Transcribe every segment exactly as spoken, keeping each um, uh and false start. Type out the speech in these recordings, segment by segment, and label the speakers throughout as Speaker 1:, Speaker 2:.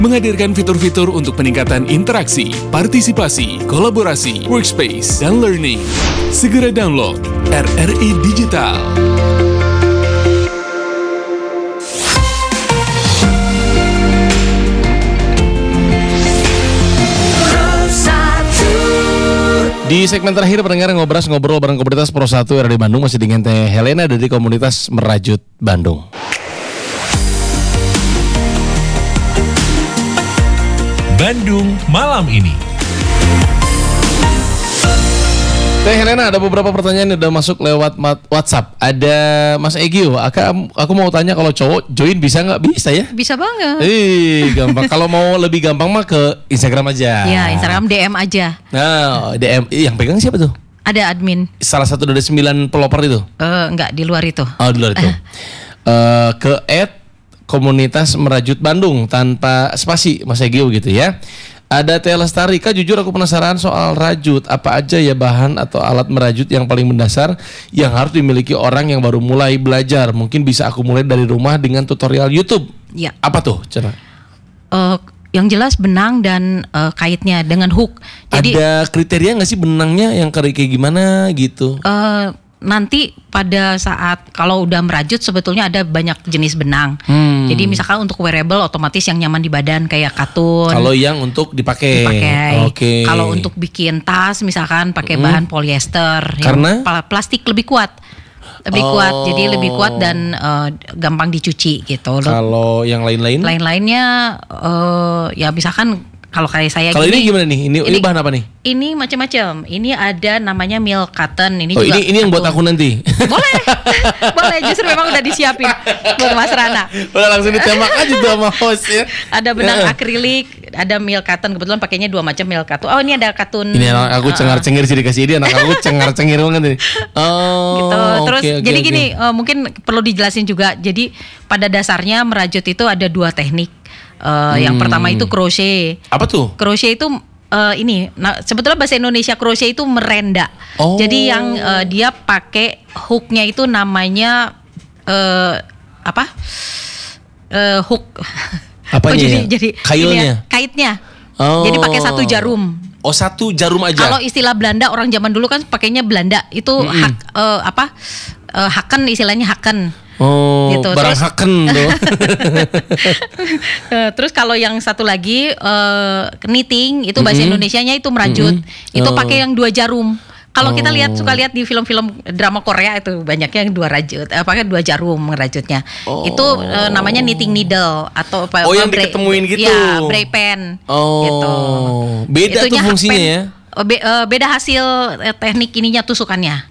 Speaker 1: Menghadirkan fitur-fitur untuk peningkatan interaksi, partisipasi, kolaborasi, workspace, dan learning. Segera download R R I Digital.
Speaker 2: Di segmen terakhir pendengar ngobras ngobrol bareng komunitas Pro satu R R I Bandung masih dengan Teh Helena dari komunitas Merajut Bandung.
Speaker 3: Bandung malam ini.
Speaker 2: Teh Helena, ada beberapa pertanyaan yang udah masuk lewat WhatsApp. Ada Mas Egio, aku, aku mau tanya kalau cowok join bisa nggak? Bisa ya?
Speaker 4: Bisa banget.
Speaker 2: Eh, gampang. Kalau mau lebih gampang mah ke Instagram aja.
Speaker 4: Ya, Instagram D M aja.
Speaker 2: Nah, D M yang pegang siapa tuh?
Speaker 4: Ada admin.
Speaker 2: Salah satu dari sembilan pelopor itu?
Speaker 4: Uh, enggak, di luar itu.
Speaker 2: Oh, di luar itu. uh, ke at komunitas Merajut Bandung tanpa spasi, Mas Egio gitu ya. Ada Teh Lestari, Kak jujur aku penasaran soal rajut. Apa aja ya bahan atau alat merajut yang paling mendasar yang harus dimiliki orang yang baru mulai belajar? Mungkin bisa aku mulai dari rumah dengan tutorial YouTube.
Speaker 4: Ya.
Speaker 2: Apa tuh, Cera?
Speaker 4: Uh, yang jelas benang dan uh, kaitnya dengan hook. Jadi
Speaker 2: ada kriteria nggak sih benangnya yang kayak gimana gitu?
Speaker 4: Uh, nanti pada saat kalau udah merajut sebetulnya ada banyak jenis benang. Hmm. Jadi misalkan untuk wearable otomatis yang nyaman di badan kayak katun.
Speaker 2: Kalau yang untuk dipakai.
Speaker 4: Dipakai.
Speaker 2: Oke. Okay.
Speaker 4: Kalau untuk bikin tas misalkan pakai hmm. bahan polyester.
Speaker 2: Karena
Speaker 4: yang plastik lebih kuat. Lebih oh. kuat, jadi lebih kuat dan uh, gampang dicuci gitu.
Speaker 2: Kalau yang lain-lain?
Speaker 4: Lain-lainnya uh, ya misalkan kalau kayak saya
Speaker 2: kalau
Speaker 4: gini,
Speaker 2: ini gimana nih? Ini, ini, ini bahan apa nih?
Speaker 4: Ini macam-macam. Ini ada namanya milk cotton. Ini
Speaker 2: oh,
Speaker 4: juga
Speaker 2: ini ini yang buat aku nanti.
Speaker 4: Boleh. Boleh, justru memang udah disiapin buat Mas Rana.
Speaker 2: Udah langsung ditembak aja tuh sama host ya.
Speaker 4: Ada benang akrilik, ada milk cotton. Kebetulan pakainya dua macam milk cotton. Oh, ini ada katun.
Speaker 2: Ini anak aku cengar-cengir sih dikasih dia. Anak aku cengar-cengir banget nih. Oh.
Speaker 4: Gitu. Terus
Speaker 2: okay, okay,
Speaker 4: jadi
Speaker 2: okay.
Speaker 4: gini, uh, mungkin perlu dijelasin juga. Jadi pada dasarnya merajut itu ada dua teknik. Uh, hmm. Yang pertama itu crochet.
Speaker 2: Apa tuh?
Speaker 4: Crochet itu uh, ini, nah, sebetulnya bahasa Indonesia crochet itu merenda.
Speaker 2: Oh.
Speaker 4: Jadi yang uh, dia pakai hooknya itu namanya uh, apa? Uh, hook.
Speaker 2: Apanya?
Speaker 4: Oh, jadi,
Speaker 2: ya?
Speaker 4: jadi
Speaker 2: kailnya,
Speaker 4: ya, kaitnya.
Speaker 2: Oh.
Speaker 4: Jadi pakai satu jarum.
Speaker 2: Oh, satu jarum aja.
Speaker 4: Kalau istilah Belanda orang zaman dulu kan pakainya Belanda itu mm-hmm. hak uh, apa? Uh, haken istilahnya haken.
Speaker 2: Oh,
Speaker 4: gitu.
Speaker 2: Barang
Speaker 4: terus,
Speaker 2: haken tuh.
Speaker 4: Terus kalau yang satu lagi uh, knitting itu bahasa mm-hmm. Indonesianya itu merajut. Mm-hmm. Itu
Speaker 2: oh.
Speaker 4: pakai yang dua jarum. Kalau
Speaker 2: oh.
Speaker 4: kita lihat suka lihat di film-film drama Korea itu banyaknya yang dua rajut, eh, pakai dua jarum merajutnya. Oh. Itu uh, namanya knitting needle atau apa?
Speaker 2: Oh, yang bra- diketemuin gitu.
Speaker 4: Ya, spray pen.
Speaker 2: Oh. Gitu. Beda
Speaker 4: Itunya
Speaker 2: tuh fungsinya
Speaker 4: pen,
Speaker 2: ya.
Speaker 4: Be- uh, beda hasil uh, teknik ininya tusukannya.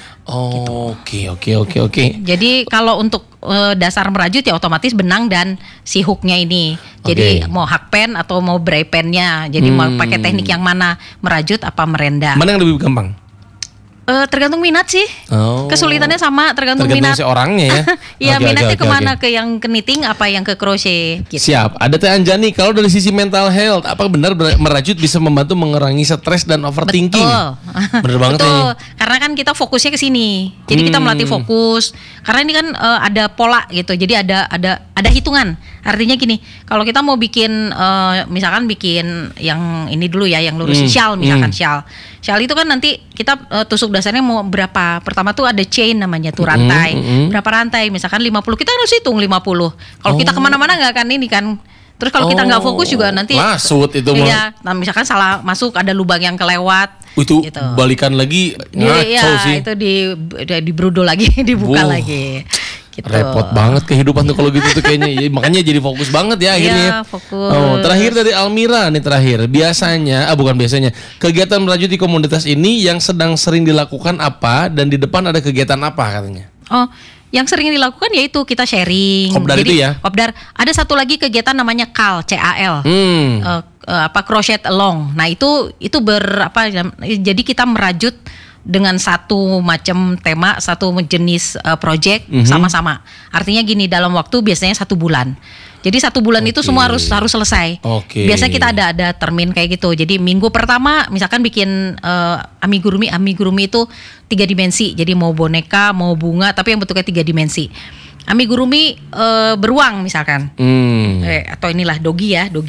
Speaker 2: Oh, oke oke oke oke.
Speaker 4: Jadi kalau untuk uh, dasar merajut ya otomatis benang dan si hooknya ini. Jadi okay. mau hakpen atau mau bray pennya. Jadi hmm. mau pakai teknik yang mana, merajut apa merenda?
Speaker 2: Mana yang lebih gampang?
Speaker 4: Uh, tergantung minat sih. Oh. Kesulitannya sama, tergantung, tergantung minat.
Speaker 2: Tergantung si orangnya ya.
Speaker 4: Iya, okay, minatnya okay, okay, kemana? Okay. Ke yang ke knitting apa yang ke crochet gitu.
Speaker 2: Siap. Ada Teh Anjani, kalau dari sisi mental health, apa benar merajut bisa membantu mengurangi stres dan overthinking?
Speaker 4: Betul.
Speaker 2: Bener banget
Speaker 4: Betul.
Speaker 2: Ya.
Speaker 4: Karena kan kita fokusnya ke sini. Jadi hmm. kita melatih fokus. Karena ini kan uh, ada pola gitu. Jadi ada ada ada hitungan. Artinya gini, kalau kita mau bikin uh, misalkan bikin yang ini dulu ya, yang lurus hmm. shawl misalkan hmm. shawl. Shawl itu kan nanti kita uh, tusuk dasarnya mau berapa. Pertama tuh ada chain namanya tuh rantai. Mm-hmm. Berapa rantai? Misalkan lima puluh. Kita harus hitung lima puluh. Kalau oh. kita kemana-mana nggak akan ini kan. Terus kalau oh. kita nggak fokus juga nanti.
Speaker 2: Masuk itu mah.
Speaker 4: Iya. Nah misalkan salah masuk ada lubang yang kelewat.
Speaker 2: Itu
Speaker 4: gitu.
Speaker 2: Balikan lagi
Speaker 4: ngaco ya, sih. Itu di di brudol lagi, dibuka wow. lagi. Gitu.
Speaker 2: Repot banget kehidupan tuh kalau gitu tuh kayaknya. Ya, makanya jadi fokus banget ya akhirnya.
Speaker 4: Iya, fokus.
Speaker 2: Oh, terakhir dari Almira nih terakhir. Biasanya, ah bukan biasanya. Kegiatan merajut di komunitas ini yang sedang sering dilakukan apa dan di depan ada kegiatan apa katanya?
Speaker 4: Oh, yang sering dilakukan yaitu kita sharing.
Speaker 2: Kopdar
Speaker 4: jadi,
Speaker 2: itu ya?
Speaker 4: Kopdar. Ada satu lagi kegiatan namanya C A L, C A L. Hmm. Uh, uh, apa crochet along. Nah, itu itu ber apa jadi kita merajut dengan satu macam tema, satu jenis uh, project mm-hmm. sama-sama. Artinya gini, dalam waktu biasanya satu bulan. Jadi satu bulan okay. itu semua harus harus selesai.
Speaker 2: Okay.
Speaker 4: Biasanya kita ada ada termin kayak gitu. Jadi minggu pertama misalkan bikin uh, amigurumi, amigurumi itu tiga dimensi. Jadi mau boneka, mau bunga, tapi yang bentuknya tiga dimensi. Amigurumi uh, beruang misalkan, hmm. eh, atau inilah dogi ya, dogi.